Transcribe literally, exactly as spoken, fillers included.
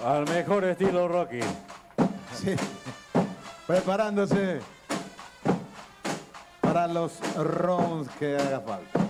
Al mejor estilo Rocky. Sí. Preparándose para los rounds que haga falta.